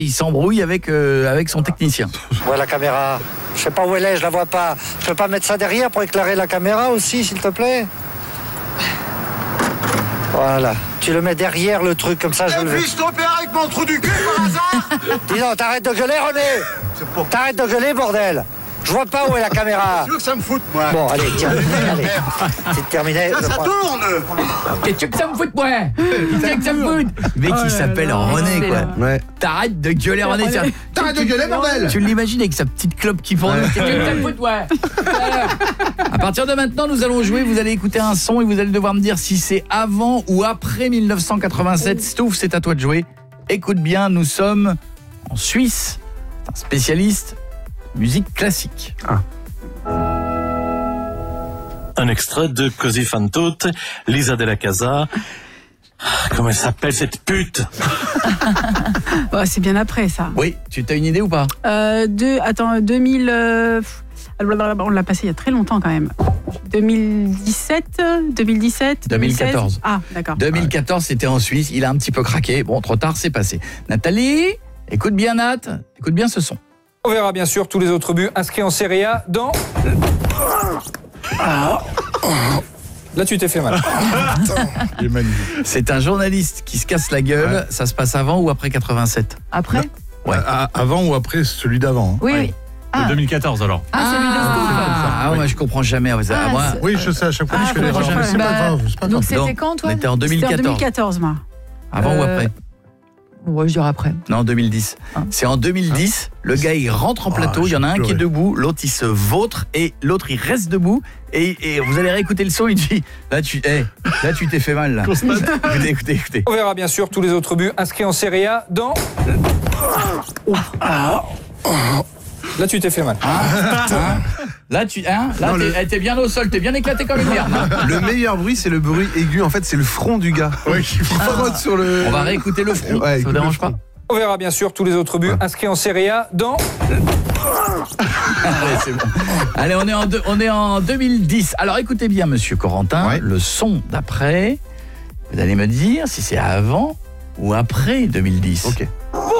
Il s'embrouille avec son technicien. Ouais, la caméra. Je sais pas où elle est, je la vois pas. Je peux pas mettre ça derrière pour éclairer la caméra aussi, s'il te plaît? Voilà. Tu le mets derrière le truc, comme ça je le... Puis stopper avec mon trou du cul par hasard. Dis donc, t'arrêtes de gueuler, René. T'arrêtes de gueuler, bordel. Je vois pas où est la caméra. Tu veux que ça me foute, moi? Bon, allez, tiens, allez. C'est terminé. Ça tourne. Qu'est-ce que ça me fout, moi? Qu'est-ce que ça me fout? Le mec, il s'appelle René, quoi. Ouais. T'arrêtes de gueuler, René. T'arrêtes de gueuler, bordel. Tu l'imagines avec sa petite clope qui fond. Qu'est-ce que ça me fout, moi? À partir de maintenant, nous allons jouer. Vous allez écouter un son et vous allez devoir me dire si c'est avant ou après 1987. Stouff, c'est à toi de jouer. Écoute bien, nous sommes en Suisse. C'est un spécialiste musique classique. Un extrait de Così fan tutte, Lisa della Casa. Comment elle s'appelle cette pute? Oh, c'est bien après ça. Oui, tu as une idée ou pas? 2000... on l'a passé il y a très longtemps quand même. 2017 2014. Ah, d'accord. 2014, c'était en Suisse. Il a un petit peu craqué. Bon, trop tard, c'est passé. Nathalie, écoute bien Nat. Écoute bien ce son. On verra bien sûr tous les autres buts inscrits en Serie A dans... Là, tu t'es fait mal. Il est magnifique. C'est un journaliste qui se casse la gueule. Ouais. Ça se passe avant ou après 87? Après? Ouais. Avant ou après celui d'avant? Oui, oui. De 2014 alors. Moi je comprends jamais. Oui, je sais, à chaque fois je fais l'erreur. C'est pas grave, c'est pas grave. Donc c'était quand, toi? On était en 2014. C'était en 2014, moi. Avant ou après? Ouais, je dirais après. Non, 2010. C'est en 2010, le gars il rentre en plateau, il y en a un qui est debout, l'autre il se vautre et l'autre il reste debout et vous allez réécouter le son, il dit là tu t'es fait mal là. Écoutez. On verra bien sûr tous les autres buts inscrits en Serie A dans... Là, tu t'es fait mal. Là, t'es bien au sol, t'es bien éclaté comme une merde. Le meilleur bruit, c'est le bruit aigu. En fait, c'est le front du gars. Ouais, qui frotte sur le... On va réécouter le front, ça vous dérange pas? On verra bien sûr tous les autres buts inscrits en Serie A dans... Allez, c'est bon. Allez, on est en 2010. Alors, écoutez bien, monsieur Corentin, le son d'après, vous allez me dire si c'est avant ou après 2010. Ok.